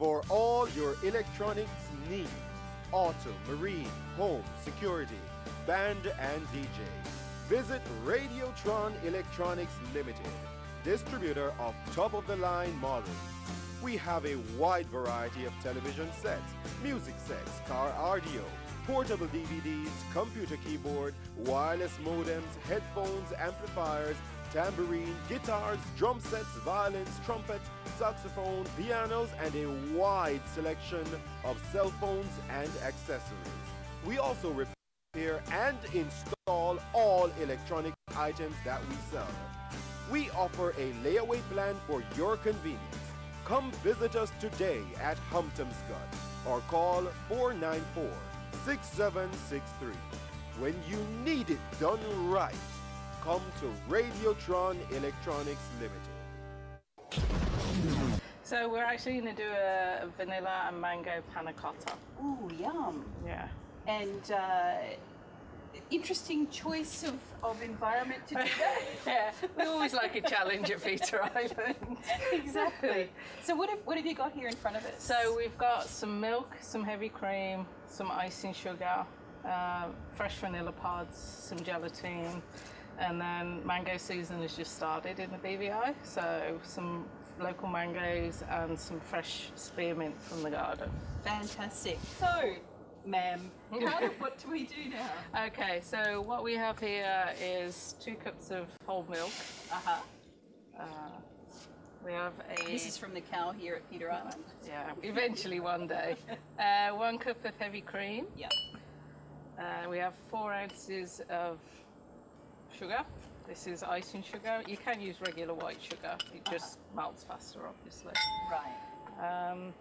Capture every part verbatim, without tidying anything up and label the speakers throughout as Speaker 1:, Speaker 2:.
Speaker 1: for all your electronics needs. Auto, marine, home, security, band and D J. Visit Radiotron Electronics Limited, distributor of top-of-the-line models. We have a wide variety of television sets, music sets, car audio, portable D V Ds, computer keyboard, wireless modems, headphones, amplifiers, tambourine, guitars, drum sets, violins, trumpets, saxophone, pianos, and a wide selection of cell phones and accessories. We also repair and install all electronic items that we sell. We offer a layaway plan for your convenience. Come visit us today at Humptomscott or call four nine four, six seven six three. When you need it done right, come to Radiotron Electronics Limited.
Speaker 2: So we're actually going to do a vanilla and mango panna cotta.
Speaker 3: Ooh, yum.
Speaker 2: Yeah.
Speaker 3: And uh, interesting choice of, of environment to do that.
Speaker 2: Yeah, we always like a challenge at Peter Island.
Speaker 3: Exactly. So what have, what have you got here in front of us?
Speaker 2: So we've got some milk, some heavy cream, some icing sugar, uh, fresh vanilla pods, some gelatine, and then mango season has just started in the B V I, so some local mangoes and some fresh spearmint from the garden.
Speaker 3: Fantastic. So, ma'am, how do, what do we do now?
Speaker 2: Okay, so what we have here is two cups of whole milk.
Speaker 3: Uh-huh.
Speaker 2: Uh, we have a...
Speaker 3: This is from the cow here at Peter Island.
Speaker 2: Yeah, eventually one day. Uh, one cup of heavy cream.
Speaker 3: Yep.
Speaker 2: Uh, we have four ounces of sugar. This is icing sugar. You can use regular white sugar. It just uh-huh. melts faster, obviously.
Speaker 3: Right.
Speaker 2: Um,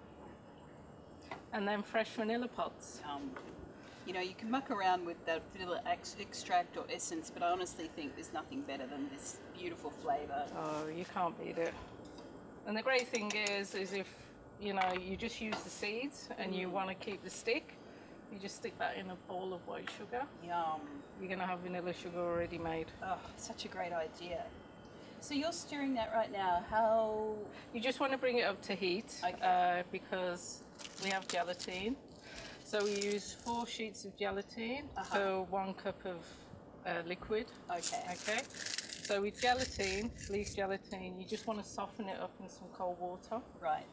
Speaker 2: and then fresh vanilla pods.
Speaker 3: Um, you know, you can muck around with that vanilla ex extract or essence, but I honestly think there's nothing better than this beautiful flavour.
Speaker 2: Oh, you can't beat it. And the great thing is, is if, you know, you just use the seeds and mm. you want to keep the stick, you just stick that in a bowl of white sugar.
Speaker 3: Yum.
Speaker 2: You're going to have vanilla sugar already made.
Speaker 3: Oh, such a great idea. So you're stirring that right now. How?
Speaker 2: You just want to bring it up to heat,
Speaker 3: okay.
Speaker 2: uh, because we have gelatine. So we use four sheets of gelatine uh-huh. for one cup of uh, liquid.
Speaker 3: Okay.
Speaker 2: Okay. So with gelatine, leaf gelatine, you just want to soften it up in some cold water.
Speaker 3: Right.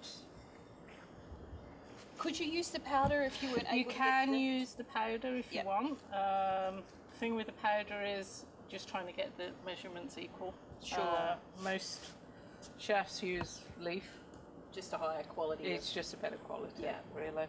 Speaker 3: Could you use the powder if you weren't able
Speaker 2: You
Speaker 3: to
Speaker 2: can
Speaker 3: get the...
Speaker 2: use the powder if
Speaker 3: yep.
Speaker 2: you want. Um, the thing with the powder is just trying to get the measurements equal.
Speaker 3: Sure.
Speaker 2: Uh, most chefs use leaf.
Speaker 3: Just a higher quality.
Speaker 2: It's
Speaker 3: of...
Speaker 2: just a better quality,
Speaker 3: yeah.
Speaker 2: really.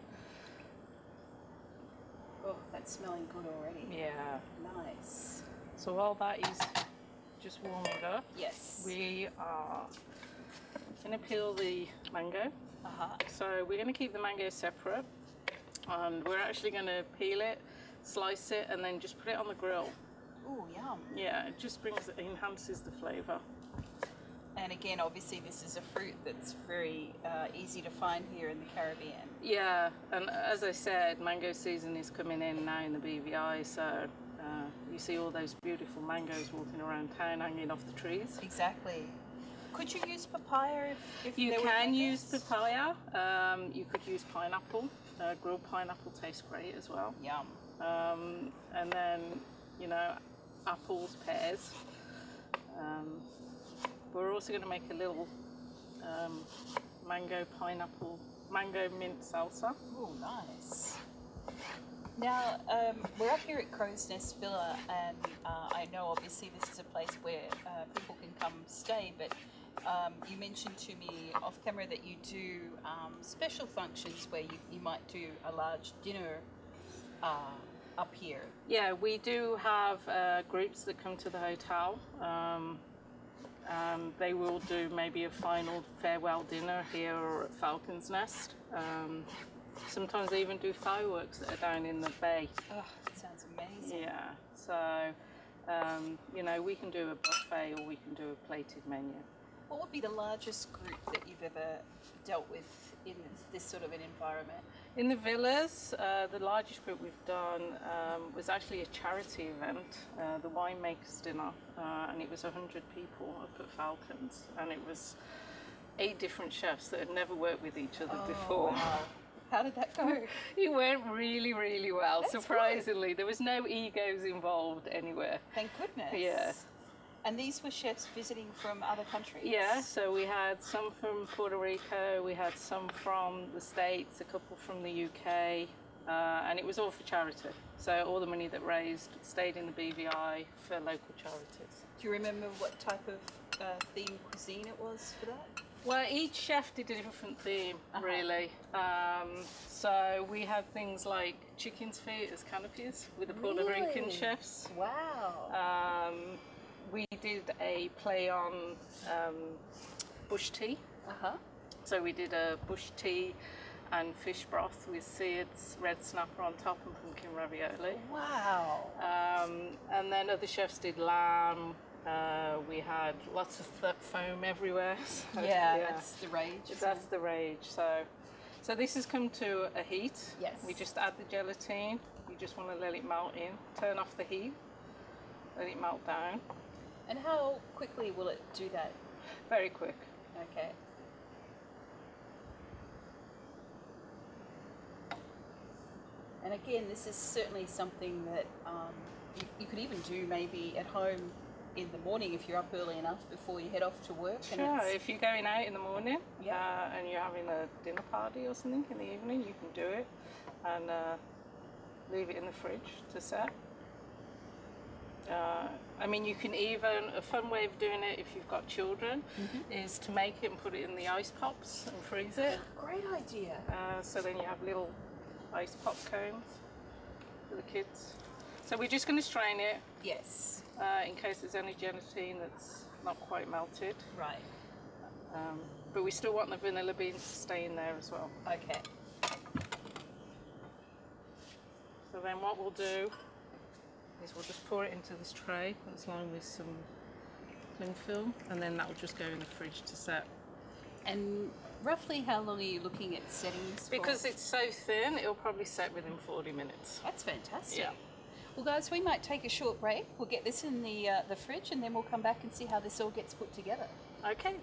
Speaker 3: Oh, that's smelling good already.
Speaker 2: Yeah.
Speaker 3: Nice.
Speaker 2: So while that is just warming up,
Speaker 3: yes,
Speaker 2: we are going to peel the mango.
Speaker 3: Uh-huh.
Speaker 2: So we're going to keep the mango separate, and we're actually going to peel it, slice it, and then just put it on the grill.
Speaker 3: Ooh, yum.
Speaker 2: Yeah, it just brings, enhances the flavour.
Speaker 3: And again, obviously this is a fruit that's very uh, easy to find here in the Caribbean.
Speaker 2: Yeah, and as I said, mango season is coming in now in the B V I, so uh, you see all those beautiful mangoes walking around town hanging off the trees.
Speaker 3: Exactly. Could you use papaya if, if
Speaker 2: you
Speaker 3: there
Speaker 2: can
Speaker 3: were
Speaker 2: use papaya. Um, you could use pineapple. Uh, grilled pineapple tastes great as well.
Speaker 3: Yum.
Speaker 2: Um, and then, you know, apples, pears. Um, we're also going to make a little um, mango pineapple, mango mint salsa.
Speaker 3: Oh, nice. Now, um, we're up here at Crow's Nest Villa, and uh, I know obviously this is a place where uh, people can come stay, but um, you mentioned to me off camera that you do um, special functions where you, you might do a large dinner uh, up here.
Speaker 2: Yeah, we do have uh, groups that come to the hotel. Um, and they will do maybe a final farewell dinner here or at Falcon's Nest. Um, sometimes they even do fireworks that are down in the bay.
Speaker 3: Oh, that sounds amazing.
Speaker 2: Yeah, so, um, you know, we can do a buffet or we can do a plated menu.
Speaker 3: What would be the largest group that you've ever dealt with in this, this sort of an environment?
Speaker 2: In the villas, uh, the largest group we've done um, was actually a charity event, uh, the Winemakers Dinner, uh, and it was one hundred people up at Falcons, and it was eight different chefs that had never worked with each other
Speaker 3: Oh,
Speaker 2: before.
Speaker 3: wow. How did that go?
Speaker 2: It went really, really well,
Speaker 3: That's
Speaker 2: surprisingly. There was no egos involved anywhere.
Speaker 3: Thank goodness.
Speaker 2: Yeah.
Speaker 3: And these were chefs visiting from other countries?
Speaker 2: Yeah, so we had some from Puerto Rico, we had some from the States, a couple from the U K, uh, and it was all for charity. So all the money that raised stayed in the B V I for local charities.
Speaker 3: Do you remember what type of uh, themed cuisine it was for that?
Speaker 2: Well, each chef did a different theme,
Speaker 3: Uh-huh.
Speaker 2: really. Um, so we had things like chicken's feet as canopies with the Puerto Rican
Speaker 3: Really?
Speaker 2: chefs.
Speaker 3: Wow.
Speaker 2: Um, we did a play on um, bush tea.
Speaker 3: Uh-huh.
Speaker 2: So we did a bush tea and fish broth with seeds, red snapper on top and pumpkin ravioli.
Speaker 3: Wow.
Speaker 2: Um, and then other chefs did lamb. Uh, we had lots of th- foam everywhere. So,
Speaker 3: Yeah, that's the rage. isn't
Speaker 2: that's
Speaker 3: it?
Speaker 2: the rage. So, so this has come to a heat.
Speaker 3: Yes.
Speaker 2: We just add the gelatine. You just want to let it melt in. Turn off the heat. Let it melt down.
Speaker 3: And how quickly will it do that?
Speaker 2: Very quick.
Speaker 3: Okay. And again, this is certainly something that um, you, you could even do maybe at home in the morning if you're up early enough before you head off to work. And
Speaker 2: Sure.
Speaker 3: it's-
Speaker 2: If you're going out in the morning
Speaker 3: Yeah.
Speaker 2: uh, and you're having a dinner party or something in the evening, you can do it and uh, leave it in the fridge to set. Uh, I mean, you can even, a fun way of doing it if you've got children is to make it and put it in the ice pops and freeze it.
Speaker 3: Great idea.
Speaker 2: Uh, so then you have little ice pop cones for the kids. So we're just going to strain it
Speaker 3: Yes.
Speaker 2: uh, in case there's any gelatine that's not quite melted.
Speaker 3: Right.
Speaker 2: Um, but we still want the vanilla beans to stay in there as well.
Speaker 3: Okay.
Speaker 2: So then what we'll do is we'll just pour it into this tray that's lined with some cling film, and then that will just go in the fridge to set.
Speaker 3: And roughly how long are you looking at setting this for?
Speaker 2: Because it's so thin, it'll probably set within forty minutes.
Speaker 3: That's fantastic.
Speaker 2: Yeah.
Speaker 3: Well, guys, we might take a short break. We'll get this in the uh, the fridge, and then we'll come back and see how this all gets put together.
Speaker 2: Okay.